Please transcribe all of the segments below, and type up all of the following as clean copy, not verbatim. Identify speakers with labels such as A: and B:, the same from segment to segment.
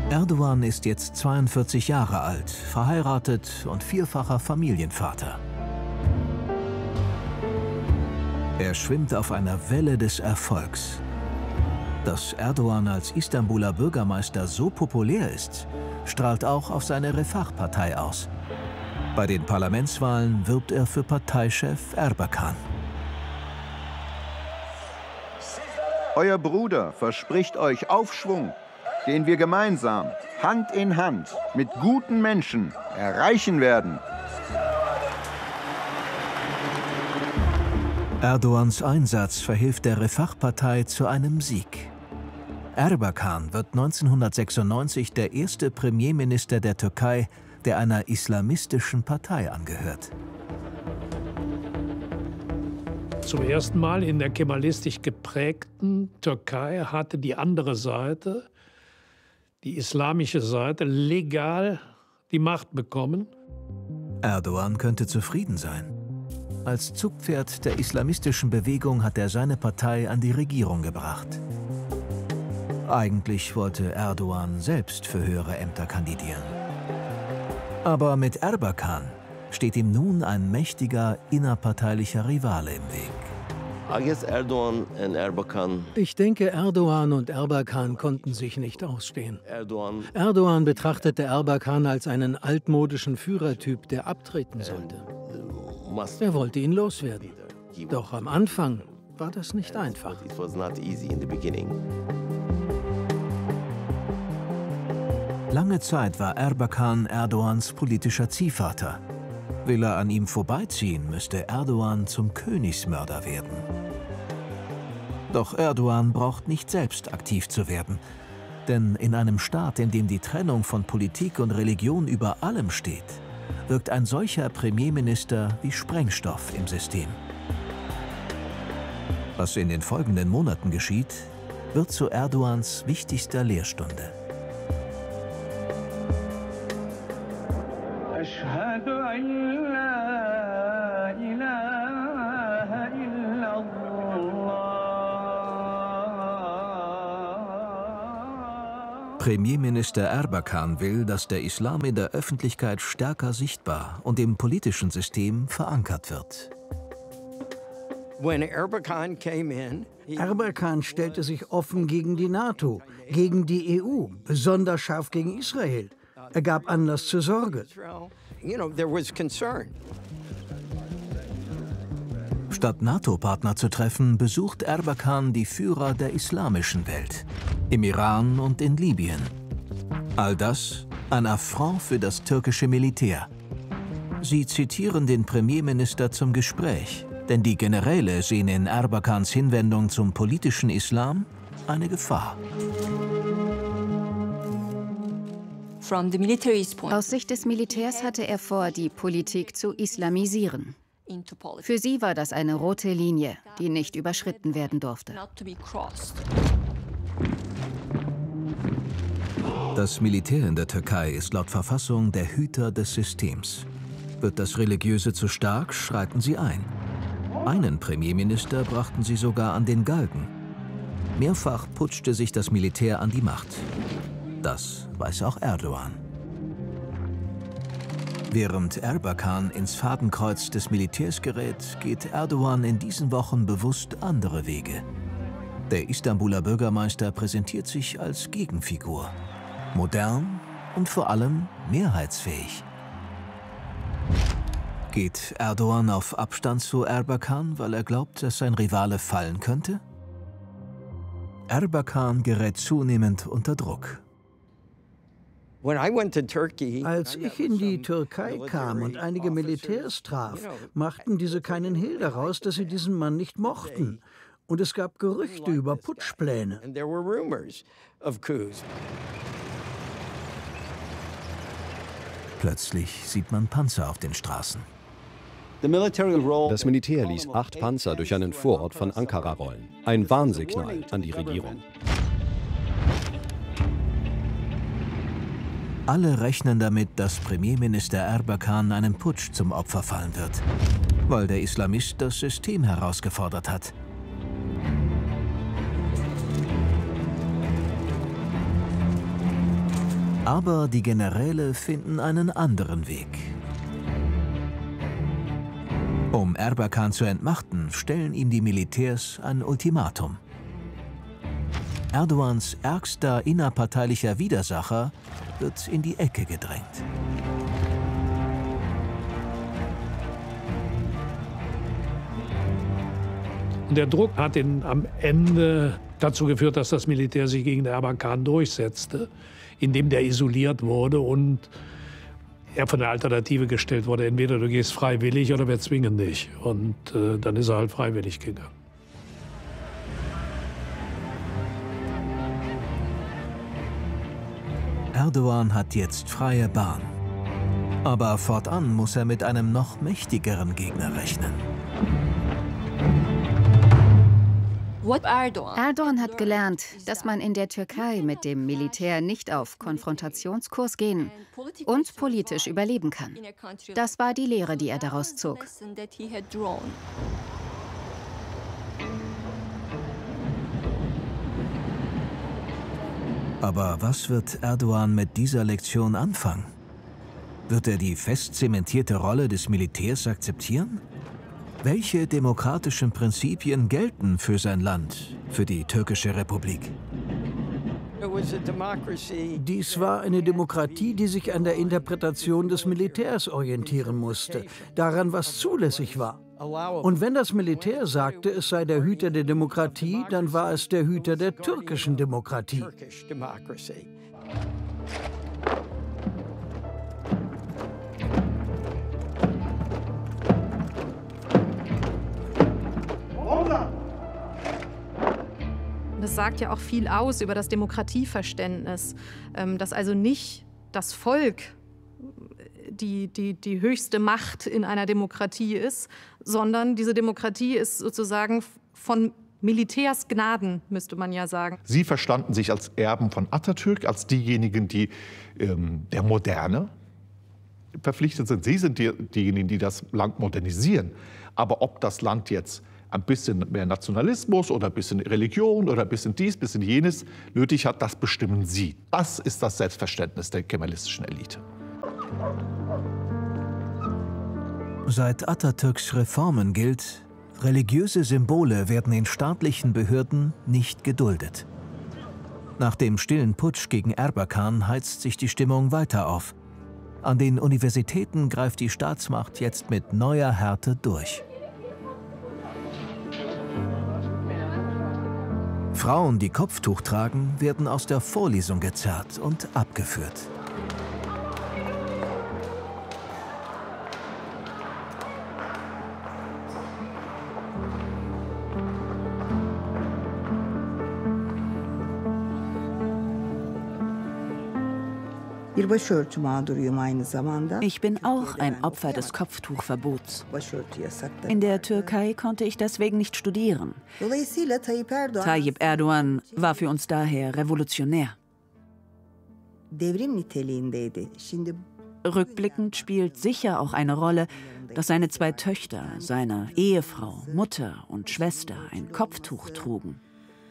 A: Erdoğan ist jetzt 42 Jahre alt, verheiratet und vierfacher Familienvater. Er schwimmt auf einer Welle des Erfolgs. Dass Erdoğan als Istanbuler Bürgermeister so populär ist, strahlt auch auf seine Refah-Partei aus. Bei den Parlamentswahlen wirbt er für Parteichef Erbakan.
B: Euer Bruder verspricht euch Aufschwung, den wir gemeinsam, Hand in Hand, mit guten Menschen erreichen werden.
A: Erdoğans Einsatz verhilft der Refah-Partei zu einem Sieg. Erbakan wird 1996 der erste Premierminister der Türkei, der einer islamistischen Partei angehört.
C: Zum ersten Mal in der kemalistisch geprägten Türkei hatte die andere Seite, die islamische Seite, legal die Macht bekommen.
A: Erdoğan könnte zufrieden sein. Als Zugpferd der islamistischen Bewegung hat er seine Partei an die Regierung gebracht. Eigentlich wollte Erdoğan selbst für höhere Ämter kandidieren. Aber mit Erbakan steht ihm nun ein mächtiger innerparteilicher Rivale im Weg.
D: Ich denke, Erdoğan und Erbakan konnten sich nicht ausstehen. Erdoğan betrachtete Erbakan als einen altmodischen Führertyp, der abtreten sollte. Er wollte ihn loswerden. Doch am Anfang war das nicht einfach.
A: Lange Zeit war Erbakan Erdoğans politischer Ziehvater. Will er an ihm vorbeiziehen, müsste Erdoğan zum Königsmörder werden. Doch Erdoğan braucht nicht selbst aktiv zu werden. Denn in einem Staat, in dem die Trennung von Politik und Religion über allem steht, wirkt ein solcher Premierminister wie Sprengstoff im System. Was in den folgenden Monaten geschieht, wird zu Erdoğans wichtigster Lehrstunde. Premierminister Erbakan will, dass der Islam in der Öffentlichkeit stärker sichtbar und im politischen System verankert wird.
E: Erbakan stellte sich offen gegen die NATO, gegen die EU, besonders scharf gegen Israel. Er gab Anlass zur Sorge.
A: Statt NATO-Partner zu treffen, besucht Erbakan die Führer der islamischen Welt, im Iran und in Libyen. All das ein Affront für das türkische Militär. Sie zitieren den Premierminister zum Gespräch, denn die Generäle sehen in Erbakans Hinwendung zum politischen Islam eine Gefahr.
F: Aus Sicht des Militärs hatte er vor, die Politik zu islamisieren. Für sie war das eine rote Linie, die nicht überschritten werden durfte.
A: Das Militär in der Türkei ist laut Verfassung der Hüter des Systems. Wird das Religiöse zu stark, schreiten sie ein. Einen Premierminister brachten sie sogar an den Galgen. Mehrfach putschte sich das Militär an die Macht. Das weiß auch Erdoğan. Während Erbakan ins Fadenkreuz des Militärs gerät, geht Erdoğan in diesen Wochen bewusst andere Wege. Der Istanbuler Bürgermeister präsentiert sich als Gegenfigur. Modern und vor allem mehrheitsfähig. Geht Erdoğan auf Abstand zu Erbakan, weil er glaubt, dass sein Rivale fallen könnte? Erbakan gerät zunehmend unter Druck.
E: Als ich in die Türkei kam und einige Militärs traf, machten diese keinen Hehl daraus, dass sie diesen Mann nicht mochten. Und es gab Gerüchte über Putschpläne.
A: Plötzlich sieht man Panzer auf den Straßen.
G: Das Militär ließ 8 Panzer durch einen Vorort von Ankara rollen. Ein Warnsignal an die Regierung.
A: Alle rechnen damit, dass Premierminister Erbakan einem Putsch zum Opfer fallen wird, weil der Islamist das System herausgefordert hat. Aber die Generäle finden einen anderen Weg. Um Erbakan zu entmachten, stellen ihm die Militärs ein Ultimatum. Erdogans ärgster innerparteilicher Widersacher wird in die Ecke gedrängt.
C: Und der Druck hat am Ende dazu geführt, dass das Militär sich gegen Erbakan durchsetzte, indem der isoliert wurde und er von der Alternative gestellt wurde. Entweder du gehst freiwillig oder wir zwingen dich. Und dann ist er halt freiwillig gegangen.
A: Erdogan hat jetzt freie Bahn. Aber fortan muss er mit einem noch mächtigeren Gegner rechnen.
F: Erdogan hat gelernt, dass man in der Türkei mit dem Militär nicht auf Konfrontationskurs gehen und politisch überleben kann. Das war die Lehre, die er daraus zog.
A: Aber was wird Erdogan mit dieser Lektion anfangen? Wird er die fest zementierte Rolle des Militärs akzeptieren? Welche demokratischen Prinzipien gelten für sein Land, für die türkische Republik?
E: Dies war eine Demokratie, die sich an der Interpretation des Militärs orientieren musste, daran, was zulässig war. Und wenn das Militär sagte, es sei der Hüter der Demokratie, dann war es der Hüter der türkischen Demokratie.
H: Das sagt ja auch viel aus über das Demokratieverständnis, dass also nicht das Volk die höchste Macht in einer Demokratie ist, sondern diese Demokratie ist sozusagen von Militärs Gnaden, müsste man ja sagen.
I: Sie verstanden sich als Erben von Atatürk, als diejenigen, die der Moderne verpflichtet sind. Sie sind diejenigen, die das Land modernisieren. Aber ob das Land jetzt ein bisschen mehr Nationalismus oder ein bisschen Religion oder ein bisschen dies, ein bisschen jenes nötig hat, das bestimmen Sie. Das ist das Selbstverständnis der kemalistischen Elite.
A: Seit Atatürks Reformen gilt, religiöse Symbole werden in staatlichen Behörden nicht geduldet. Nach dem stillen Putsch gegen Erbakan heizt sich die Stimmung weiter auf. An den Universitäten greift die Staatsmacht jetzt mit neuer Härte durch. Frauen, die Kopftuch tragen, werden aus der Vorlesung gezerrt und abgeführt.
J: Ich bin auch ein Opfer des Kopftuchverbots. In der Türkei konnte ich deswegen nicht studieren. Tayyip Erdogan war für uns daher revolutionär. Rückblickend spielt sicher auch eine Rolle, dass seine 2 Töchter, seine Ehefrau, Mutter und Schwester ein Kopftuch trugen.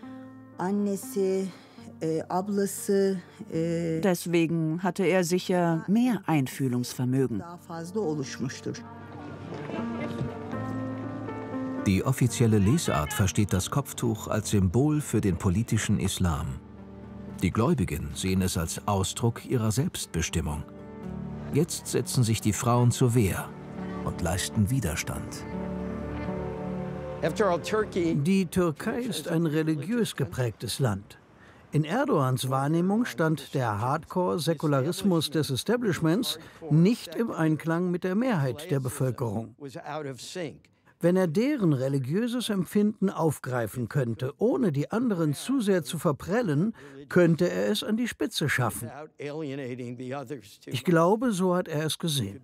J: Deswegen hatte er sicher mehr Einfühlungsvermögen.
A: Die offizielle Lesart versteht das Kopftuch als Symbol für den politischen Islam. Die Gläubigen sehen es als Ausdruck ihrer Selbstbestimmung. Jetzt setzen sich die Frauen zur Wehr und leisten Widerstand.
E: Die Türkei ist ein religiös geprägtes Land. In Erdogans Wahrnehmung stand der Hardcore-Säkularismus des Establishments nicht im Einklang mit der Mehrheit der Bevölkerung. Wenn er deren religiöses Empfinden aufgreifen könnte, ohne die anderen zu sehr zu verprellen, könnte er es an die Spitze schaffen. Ich glaube, so hat er es gesehen.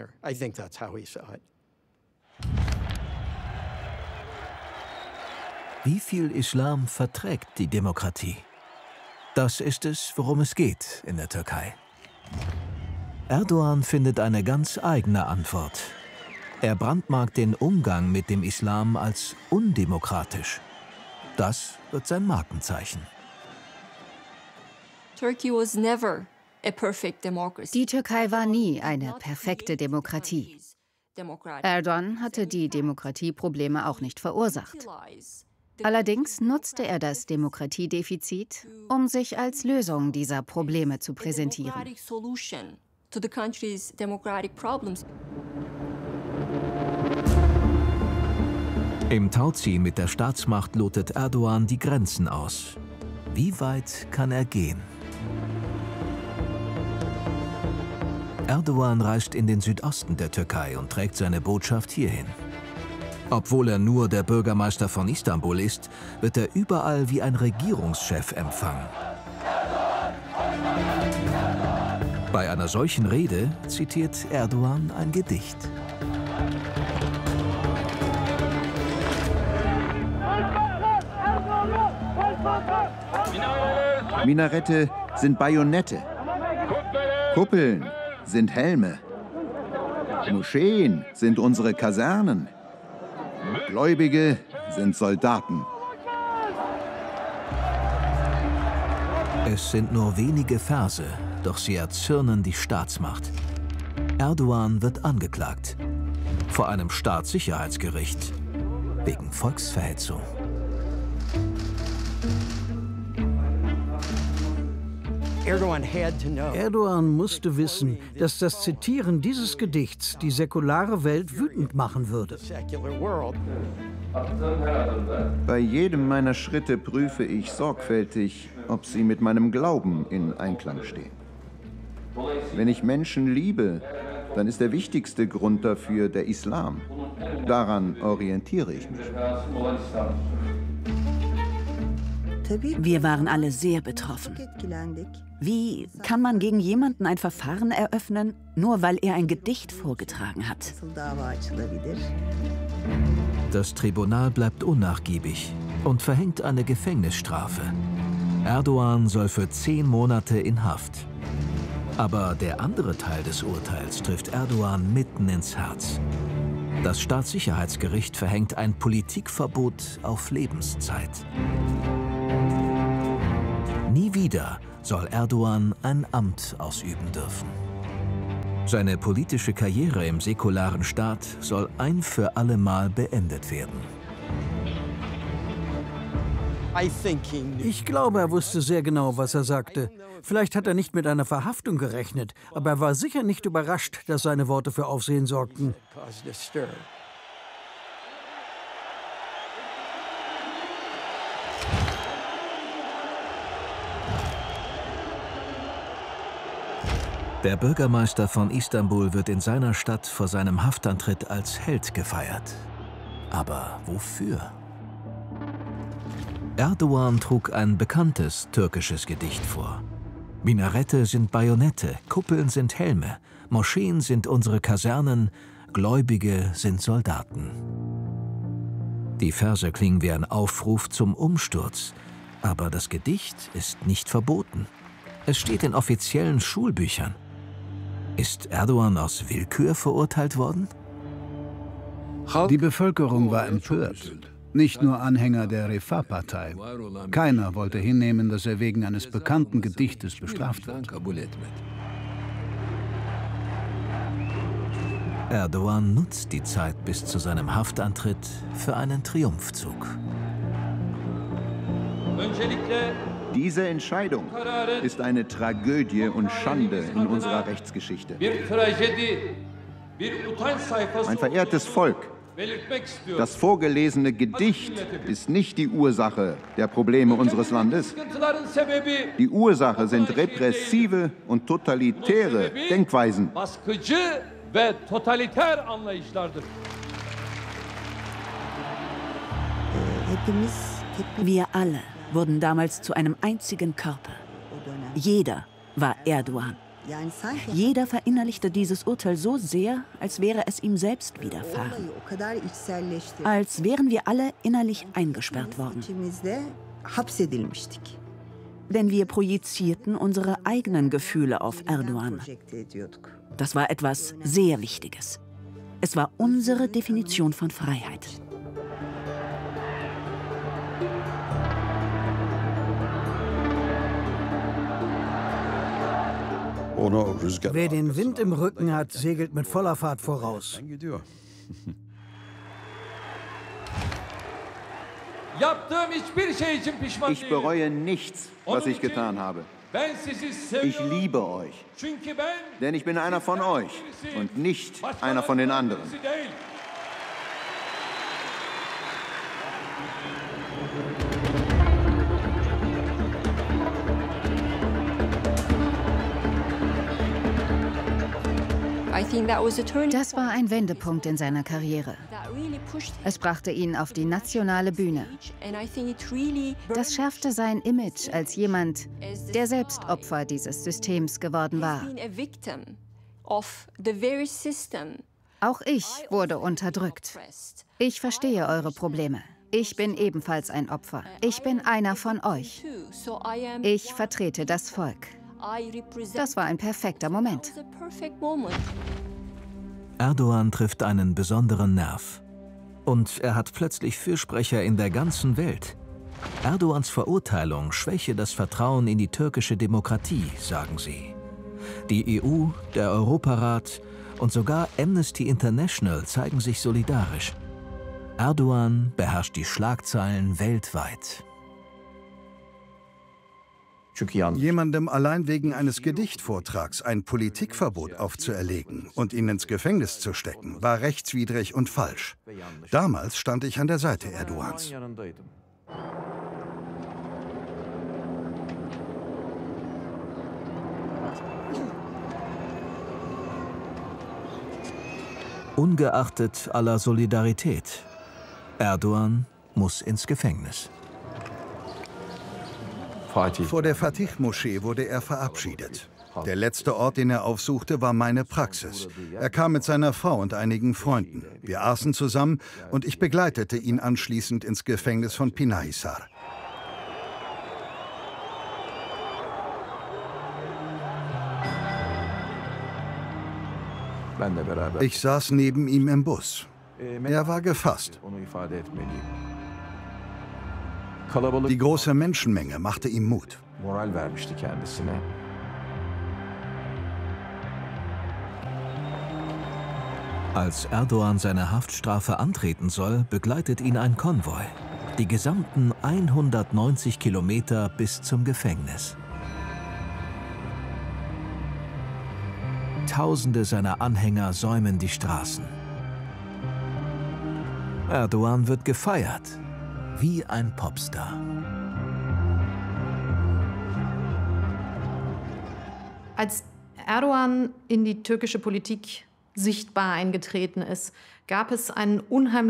A: Wie viel Islam verträgt die Demokratie? Das ist es, worum es geht in der Türkei. Erdogan findet eine ganz eigene Antwort. Er brandmarkt den Umgang mit dem Islam als undemokratisch. Das wird sein Markenzeichen.
F: Die Türkei war nie eine perfekte Demokratie. Erdogan hatte die Demokratieprobleme auch nicht verursacht. Allerdings nutzte er das Demokratiedefizit, um sich als Lösung dieser Probleme zu präsentieren.
A: Im Tauziehen mit der Staatsmacht lotet Erdogan die Grenzen aus. Wie weit kann er gehen? Erdogan reist in den Südosten der Türkei und trägt seine Botschaft hierhin. Obwohl er nur der Bürgermeister von Istanbul ist, wird er überall wie ein Regierungschef empfangen. Bei einer solchen Rede zitiert Erdogan ein Gedicht.
B: Minarette sind Bajonette. Kuppeln sind Helme. Moscheen sind unsere Kasernen. Gläubige sind Soldaten.
A: Es sind nur wenige Verse, doch sie erzürnen die Staatsmacht. Erdogan wird angeklagt. Vor einem Staatssicherheitsgericht. Wegen Volksverhetzung.
E: Erdogan musste wissen, dass das Zitieren dieses Gedichts die säkulare Welt wütend machen würde.
B: Bei jedem meiner Schritte prüfe ich sorgfältig, ob sie mit meinem Glauben in Einklang stehen. Wenn ich Menschen liebe, dann ist der wichtigste Grund dafür der Islam. Daran orientiere ich mich.
J: Wir waren alle sehr betroffen. Wie kann man gegen jemanden ein Verfahren eröffnen, nur weil er ein Gedicht vorgetragen hat?
A: Das Tribunal bleibt unnachgiebig und verhängt eine Gefängnisstrafe. Erdogan soll für 10 Monate in Haft. Aber der andere Teil des Urteils trifft Erdogan mitten ins Herz. Das Staatssicherheitsgericht verhängt ein Politikverbot auf Lebenszeit. Nie wieder soll Erdogan ein Amt ausüben dürfen. Seine politische Karriere im säkularen Staat soll ein für alle Mal beendet werden.
E: Ich glaube, er wusste sehr genau, was er sagte. Vielleicht hat er nicht mit einer Verhaftung gerechnet, aber er war sicher nicht überrascht, dass seine Worte für Aufsehen sorgten.
A: Der Bürgermeister von Istanbul wird in seiner Stadt vor seinem Haftantritt als Held gefeiert. Aber wofür? Erdogan trug ein bekanntes türkisches Gedicht vor. Minarette sind Bajonette, Kuppeln sind Helme, Moscheen sind unsere Kasernen, Gläubige sind Soldaten. Die Verse klingen wie ein Aufruf zum Umsturz, aber das Gedicht ist nicht verboten. Es steht in offiziellen Schulbüchern. Ist Erdogan aus Willkür verurteilt worden?
K: Die Bevölkerung war empört. Nicht nur Anhänger der Refah-Partei. Keiner wollte hinnehmen, dass er wegen eines bekannten Gedichtes bestraft wird.
A: Erdogan nutzt die Zeit bis zu seinem Haftantritt für einen Triumphzug.
B: Diese Entscheidung ist eine Tragödie und Schande in unserer Rechtsgeschichte. Mein verehrtes Volk, das vorgelesene Gedicht ist nicht die Ursache der Probleme unseres Landes. Die Ursache sind repressive und totalitäre Denkweisen.
J: Wir alle wurden damals zu einem einzigen Körper. Jeder war Erdogan. Jeder verinnerlichte dieses Urteil so sehr, als wäre es ihm selbst widerfahren. Als wären wir alle innerlich eingesperrt worden. Denn wir projizierten unsere eigenen Gefühle auf Erdogan. Das war etwas sehr Wichtiges. Es war unsere Definition von Freiheit.
E: Wer den Wind im Rücken hat, segelt mit voller Fahrt voraus.
B: Ich bereue nichts, was ich getan habe. Ich liebe euch, denn ich bin einer von euch und nicht einer von den anderen.
F: Das war ein Wendepunkt in seiner Karriere. Es brachte ihn auf die nationale Bühne. Das schärfte sein Image als jemand, der selbst Opfer dieses Systems geworden war. Auch ich wurde unterdrückt. Ich verstehe eure Probleme. Ich bin ebenfalls ein Opfer. Ich bin einer von euch. Ich vertrete das Volk. Das war ein perfekter Moment.
A: Erdogan trifft einen besonderen Nerv. Und er hat plötzlich Fürsprecher in der ganzen Welt. Erdogans Verurteilung schwäche das Vertrauen in die türkische Demokratie, sagen sie. Die EU, der Europarat und sogar Amnesty International zeigen sich solidarisch. Erdogan beherrscht die Schlagzeilen weltweit.
L: Jemandem allein wegen eines Gedichtvortrags ein Politikverbot aufzuerlegen und ihn ins Gefängnis zu stecken, war rechtswidrig und falsch. Damals stand ich an der Seite Erdogans.
A: Ungeachtet aller Solidarität, Erdogan muss ins Gefängnis.
L: Vor der Fatih-Moschee wurde er verabschiedet. Der letzte Ort, den er aufsuchte, war meine Praxis. Er kam mit seiner Frau und einigen Freunden. Wir aßen zusammen und ich begleitete ihn anschließend ins Gefängnis von Pınar. Ich saß neben ihm im Bus. Er war gefasst. Die große Menschenmenge machte ihm Mut.
A: Als Erdogan seine Haftstrafe antreten soll, begleitet ihn ein Konvoi. Die gesamten 190 Kilometer bis zum Gefängnis. Tausende seiner Anhänger säumen die Straßen. Erdogan wird gefeiert. Wie ein Popstar.
H: Als Erdogan in die türkische Politik sichtbar eingetreten ist, gab es eine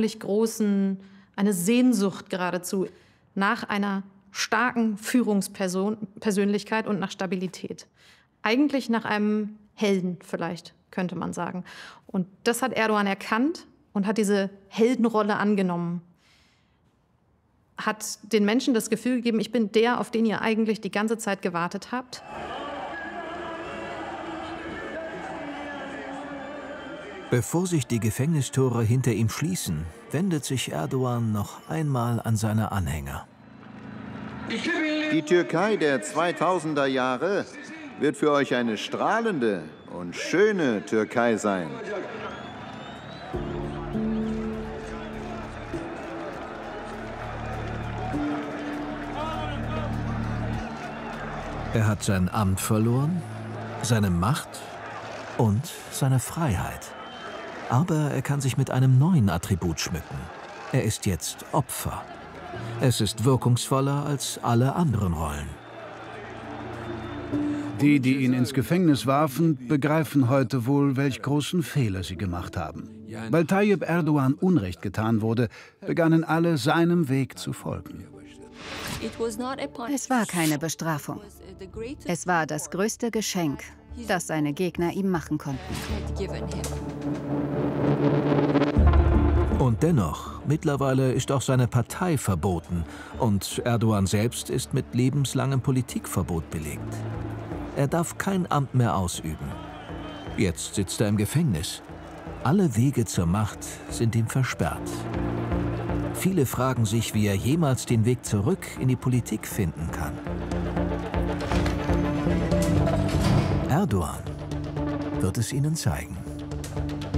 H: Sehnsucht geradezu nach einer starken Führungspersönlichkeit und nach Stabilität. Eigentlich nach einem Helden, vielleicht, könnte man sagen. Und das hat Erdogan erkannt und hat diese Heldenrolle angenommen. Hat den Menschen das Gefühl gegeben, ich bin der, auf den ihr eigentlich die ganze Zeit gewartet habt.
A: Bevor sich die Gefängnistore hinter ihm schließen, wendet sich Erdogan noch einmal an seine Anhänger.
B: Die Türkei der 2000er Jahre wird für euch eine strahlende und schöne Türkei sein.
A: Er hat sein Amt verloren, seine Macht und seine Freiheit. Aber er kann sich mit einem neuen Attribut schmücken. Er ist jetzt Opfer. Es ist wirkungsvoller als alle anderen Rollen.
K: Die, die ihn ins Gefängnis warfen, begreifen heute wohl, welch großen Fehler sie gemacht haben. Weil Tayyip Erdogan Unrecht getan wurde, begannen alle, seinem Weg zu folgen.
F: Es war keine Bestrafung. Es war das größte Geschenk, das seine Gegner ihm machen konnten.
A: Und dennoch, mittlerweile ist auch seine Partei verboten und Erdogan selbst ist mit lebenslangem Politikverbot belegt. Er darf kein Amt mehr ausüben. Jetzt sitzt er im Gefängnis. Alle Wege zur Macht sind ihm versperrt. Viele fragen sich, wie er jemals den Weg zurück in die Politik finden kann. Erdogan wird es ihnen zeigen.